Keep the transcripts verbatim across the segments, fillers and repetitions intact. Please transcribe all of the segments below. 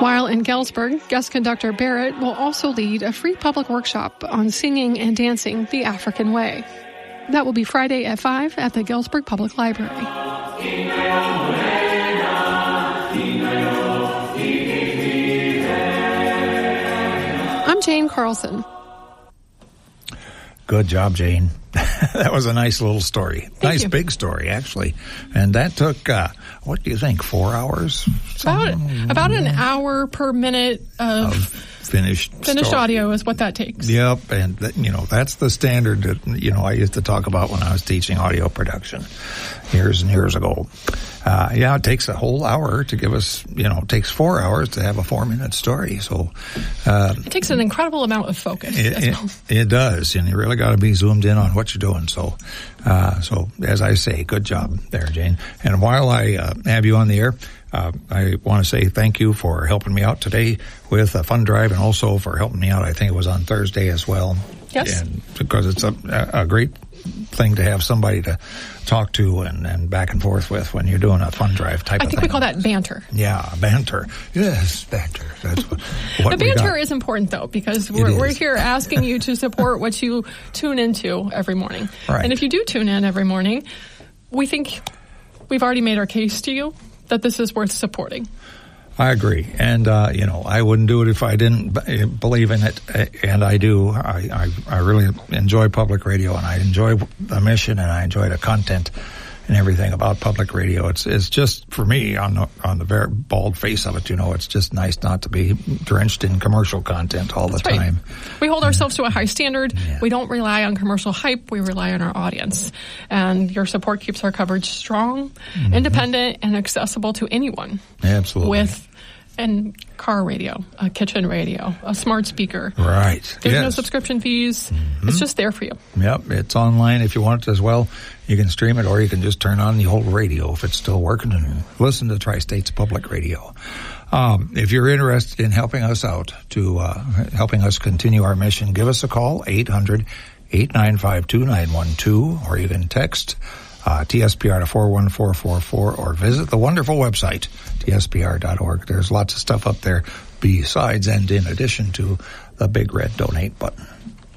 While in Galesburg, guest conductor Barrett will also lead a free public workshop on singing and dancing the African way. That will be Friday at five at the Galesburg Public Library. I'm Jane Carlson. Good job, Jane. That was a nice little story. Thank nice you. Big story, actually. And that took, uh, what do you think, four hours? About, about an hour per minute of, of finished finished story. audio is what that takes. Yep, and that, you know, that's the standard that, you know, I used to talk about when I was teaching audio production years and years ago. Uh, yeah, it takes a whole hour to give us, you know, it takes four hours to have a four-minute story. So uh, it takes an incredible amount of focus. It, as well. it, it does, and you really got to be zoomed in on what you're doing. So, uh, so as I say, good job there, Jane. And while I uh, have you on the air, uh, I want to say thank you for helping me out today with a fund drive, and also for helping me out. I think it was on Thursday as well. Yes, and because it's a, a great thing to have somebody to talk to and, and back and forth with when you're doing a fund drive type I of thing. think we call that banter. Yeah, banter. Yes, banter. That's what, what the we banter got. is important, though, because we're, we're here asking you to support what you tune into every morning. Right. And if you do tune in every morning, we think we've already made our case to you that this is worth supporting. I agree. And, uh, you know, I wouldn't do it if I didn't b- believe in it. And I do. I, I, I really enjoy public radio, and I enjoy the mission, and I enjoy the content and everything about public radio. It's, it's just, for me, on the, on the very bald face of it, you know, it's just nice not to be drenched in commercial content all That's the right. time. We hold ourselves to a high standard. Yeah. We don't rely on commercial hype. We rely on our audience. And your support keeps our coverage strong, mm-hmm. independent, and accessible to anyone. Absolutely. With and car radio, a kitchen radio, a smart speaker. Right. There's yes. no subscription fees. Mm-hmm. It's just there for you. Yep. It's online if you want it as well. You can stream it, or you can just turn on the old radio if it's still working and listen to Tri-States Public Radio. Um, if you're interested in helping us out, to uh, helping us continue our mission, give us a call, eight hundred, eight nine five, two nine one two, or you can text Uh, T S P R to four one four four four, or visit the wonderful website, T S P R dot org. There's lots of stuff up there besides and in addition to the big red donate button.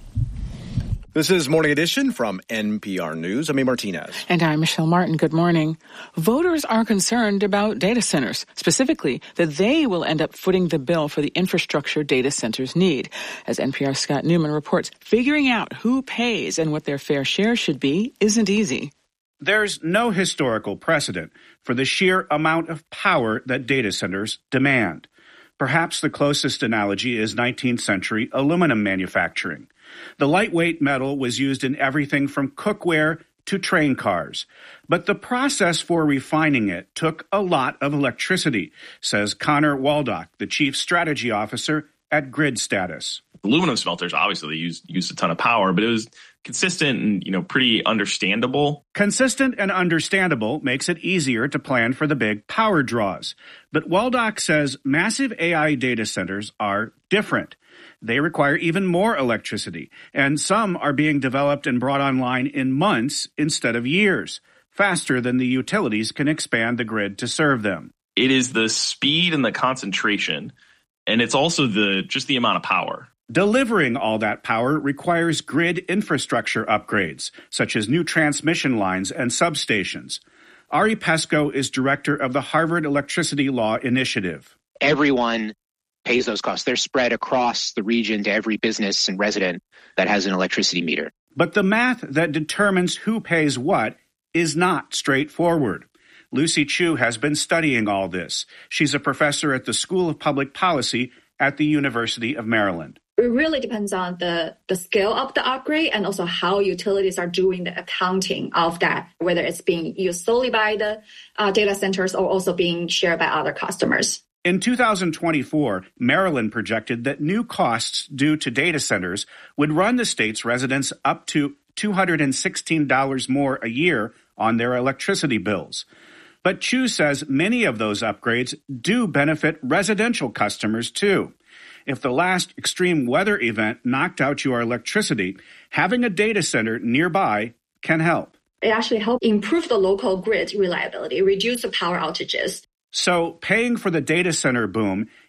This is Morning Edition from N P R News. I'm A. Martinez. And I'm Michelle Martin. Good morning. Voters are concerned about data centers, specifically that they will end up footing the bill for the infrastructure data centers need. As N P R's Scott Newman reports, figuring out who pays and what their fair share should be isn't easy. There's no historical precedent for the sheer amount of power that data centers demand. Perhaps the closest analogy is nineteenth century aluminum manufacturing. The lightweight metal was used in everything from cookware to train cars. But the process for refining it took a lot of electricity, says Connor Waldock, the chief strategy officer at Grid Status. Aluminum smelters, obviously, they used, used a ton of power, but it was consistent and, you know, pretty understandable. Consistent and understandable makes it easier to plan for the big power draws. But Waldock says massive A I data centers are different. They require even more electricity, and some are being developed and brought online in months instead of years, faster than the utilities can expand the grid to serve them. It is the speed and the concentration, and it's also the just the amount of power. Delivering all that power requires grid infrastructure upgrades, such as new transmission lines and substations. Ari Pesco is director of the Harvard Electricity Law Initiative. Everyone pays those costs. They're spread across the region to every business and resident that has an electricity meter. But the math that determines who pays what is not straightforward. Lucy Chu has been studying all this. She's a professor at the School of Public Policy at the University of Maryland. It really depends on the, the scale of the upgrade and also how utilities are doing the accounting of that, whether it's being used solely by the uh, data centers or also being shared by other customers. In two thousand twenty-four, Maryland projected that new costs due to data centers would run the state's residents up to two hundred sixteen dollars more a year on their electricity bills. But Chu says many of those upgrades do benefit residential customers too. If the last extreme weather event knocked out your electricity, having a data center nearby can help. It actually helps improve the local grid reliability, reduce the power outages. So paying for the data center boom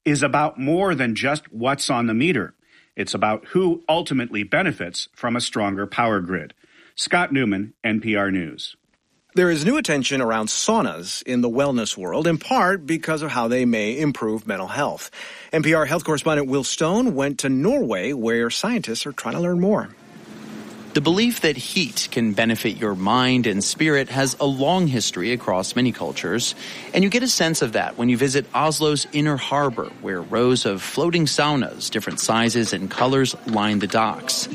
is about more than just what's on the meter. It's about who ultimately benefits from a stronger power grid. Scott Newman, N P R News. There is new attention around saunas in the wellness world, in part because of how they may improve mental health. N P R health correspondent Will Stone went to Norway, where scientists are trying to learn more. The belief that heat can benefit your mind and spirit has a long history across many cultures, and you get a sense of that when you visit Oslo's Inner Harbor, where rows of floating saunas, different sizes and colors, line the docks.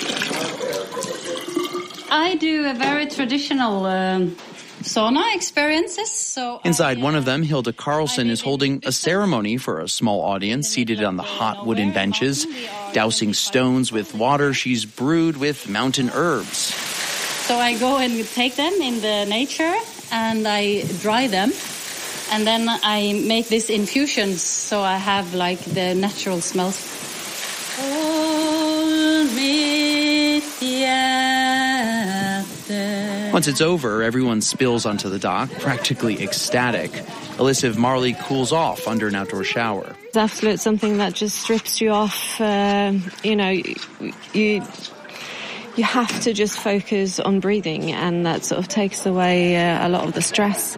I do a very traditional um, sauna experiences. So Inside I, one of them, Hilda Carlson is holding a ceremony for a small audience seated on the hot wooden benches, dousing stones with water she's brewed with mountain herbs. So I go and take them in the nature and I dry them. And then I make these infusions so I have like the natural smells. Once it's over, everyone spills onto the dock, practically ecstatic. Alyssa Marley cools off under an outdoor shower. It's absolutely something that just strips you off. Uh, you know, you, you you have to just focus on breathing, and that sort of takes away uh, a lot of the stress.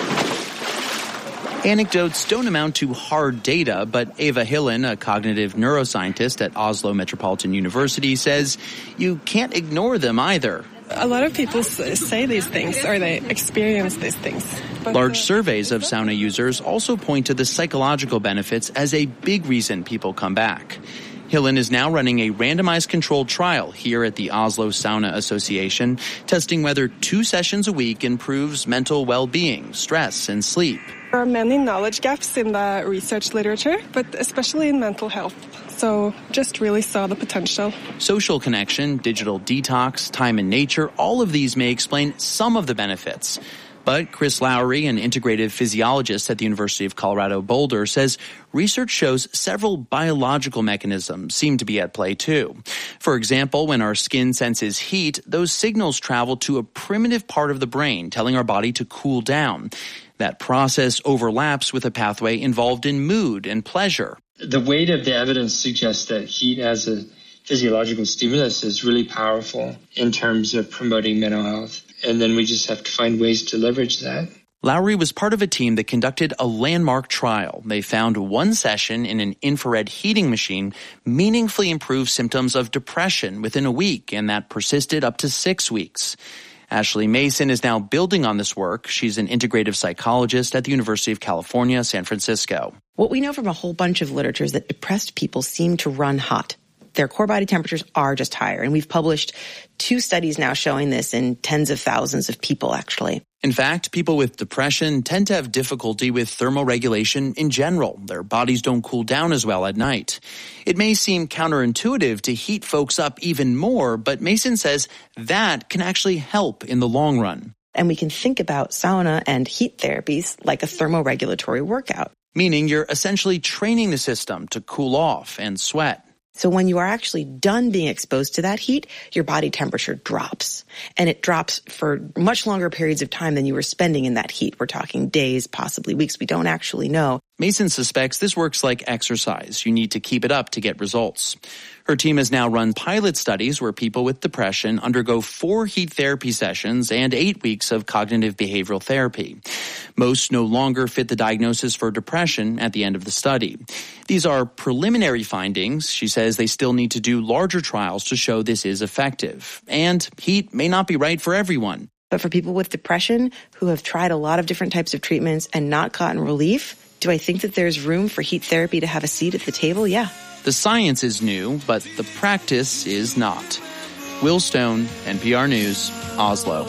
Anecdotes don't amount to hard data, but Eva Hillen, a cognitive neuroscientist at Oslo Metropolitan University, says you can't ignore them either. A lot of people say these things, or they experience these things. But Large surveys of sauna users also point to the psychological benefits as a big reason people come back. Hillen is now running a randomized controlled trial here at the Oslo Sauna Association, testing whether two sessions a week improves mental well-being, stress, and sleep. There are many knowledge gaps in the research literature, but especially in mental health. So just really saw the potential. Social connection, digital detox, time in nature, all of these may explain some of the benefits. But Chris Lowry, an integrative physiologist at the University of Colorado Boulder, says research shows several biological mechanisms seem to be at play too. For example, when our skin senses heat, those signals travel to a primitive part of the brain, telling our body to cool down. That process overlaps with a pathway involved in mood and pleasure. The weight of the evidence suggests that heat as a physiological stimulus is really powerful in terms of promoting mental health. And then we just have to find ways to leverage that. Lowry was part of a team that conducted a landmark trial. They found one session in an infrared heating machine meaningfully improved symptoms of depression within a week, and that persisted up to six weeks. Ashley Mason is now building on this work. She's an integrative psychologist at the University of California, San Francisco. What we know from a whole bunch of literature is that depressed people seem to run hot. Their core body temperatures are just higher. And we've published two studies now showing this in tens of thousands of people, actually. In fact, people with depression tend to have difficulty with thermoregulation in general. Their bodies don't cool down as well at night. It may seem counterintuitive to heat folks up even more, but Mason says that can actually help in the long run. And we can think about sauna and heat therapies like a thermoregulatory workout. Meaning you're essentially training the system to cool off and sweat. So when you are actually done being exposed to that heat, your body temperature drops. And it drops for much longer periods of time than you were spending in that heat. We're talking days, possibly weeks. We don't actually know. Mason suspects this works like exercise. You need to keep it up to get results. Her team has now run pilot studies where people with depression undergo four heat therapy sessions and eight weeks of cognitive behavioral therapy. Most no longer fit the diagnosis for depression at the end of the study. These are preliminary findings. She says they still need to do larger trials to show this is effective. And heat may not be right for everyone. But for people with depression who have tried a lot of different types of treatments and not gotten relief, do I think that there's room for heat therapy to have a seat at the table? Yeah. The science is new, but the practice is not. Will Stone, N P R News, Oslo.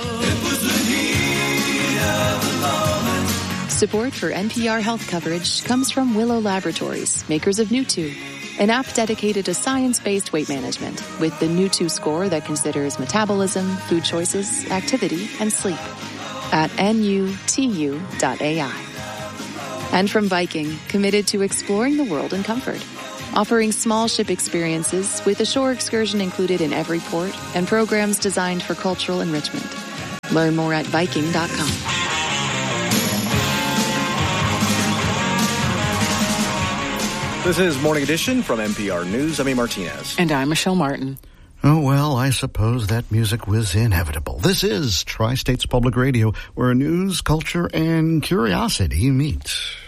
Support for N P R health coverage comes from Willow Laboratories, makers of Nutu, an app dedicated to science-based weight management with the Nutu score that considers metabolism, food choices, activity, and sleep at N U T U dot A I. And from Viking, committed to exploring the world in comfort, offering small ship experiences with a shore excursion included in every port and programs designed for cultural enrichment. Learn more at Viking dot com. This is Morning Edition from N P R News. I'm A. Martinez. And I'm Michelle Martin. Oh, well, I suppose that music was inevitable. This is Tri-States Public Radio, where news, culture, and curiosity meet.